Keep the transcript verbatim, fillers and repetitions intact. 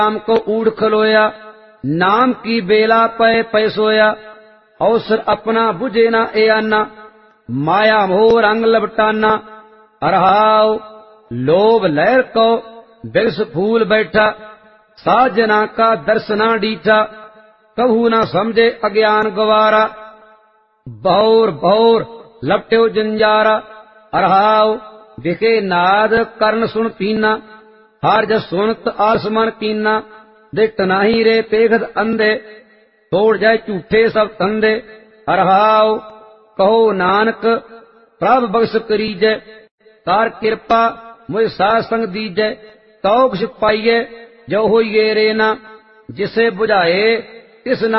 राम को ऊड़ खलोया, नाम की बेला पय पय सोया। अवसर अपना बुझे ना ए आना, माया मोह रंग लपटाना। अरहाव लोभ लहर को बिरस फूल बैठा, साजना का दर्शना डीठा। कभू ना समझे अज्ञान गवारा, बौर बौर लपट्यो जंजारा। अरहाव दिखे नाद कर्ण सुन पीना, हार जस सुनत आसमान कीना। दिट नाही रे पेघद अंधे, तोड़ जाए झूठे सब धंधे। अरहाव कहो नानक प्रभ बख्श करीजै, तार कृपा मुझ साध संग दीजै। तो कुछ पाइये जो होइए रे ना, जिसे बुझाए तिस ना